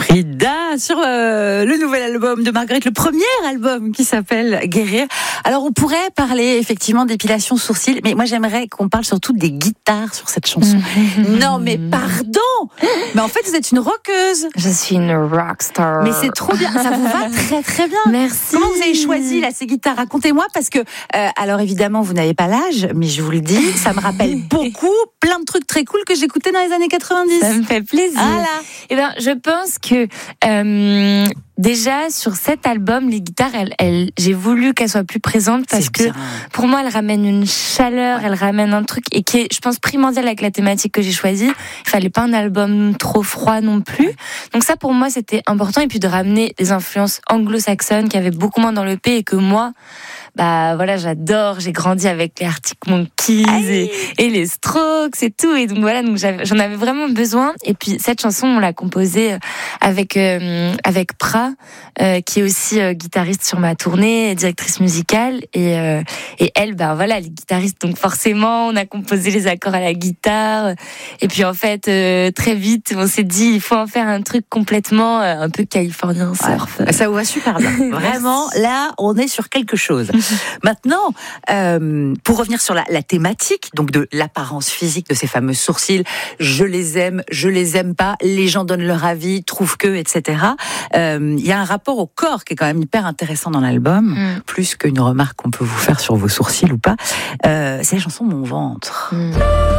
Frida sur le nouvel album de Marguerite, le premier album qui s'appelle Guérir. Alors on pourrait parler effectivement d'épilation sourcils, mais moi j'aimerais qu'on parle surtout des guitares sur cette chanson. Non mais pardon, mais en fait vous êtes une rockeuse. Je suis une rockstar. Mais c'est trop bien, ça vous va très très bien. Merci. Comment vous avez choisi là ces guitares? Racontez-moi parce que alors évidemment vous n'avez pas l'âge, mais je vous le dis, ça me rappelle beaucoup plein de trucs très cool que j'écoutais dans les années 90. Ça me fait plaisir. Voilà. Eh ben, je pense que déjà sur cet album, les guitares, j'ai voulu qu'elles soient plus présentes parce que pour moi, elles ramènent une chaleur, elles ramènent un truc et qui est, je pense, primordial avec la thématique que j'ai choisie. Il fallait pas un album trop froid non plus. Donc ça, pour moi, c'était important. Et puis de ramener des influences anglo-saxonnes qui avaient beaucoup moins dans l'EP et que moi, bah voilà, j'adore. J'ai grandi avec les Arctic Monkeys et les Strokes et tout. Et donc voilà, donc j'en avais vraiment besoin. Et puis cette chanson, on l'a composée avec Pra, qui est aussi guitariste sur ma tournée, directrice musicale. Et elle, bah voilà, elle est guitariste. Donc forcément, on a composé les accords à la guitare. Et puis en fait, très vite, on s'est dit, il faut en faire un truc complètement un peu californien surf. Ça vous va super bien. Vraiment, là, on est sur quelque chose. Maintenant, pour revenir sur la thématique, donc de l'apparence physique de ces fameux sourcils, je les aime pas, les gens donnent leur avis, trouvent que, etc. Il y a un rapport au corps qui est quand même hyper intéressant dans l'album, plus qu'une remarque qu'on peut vous faire sur vos sourcils ou pas. C'est la chanson Mon ventre.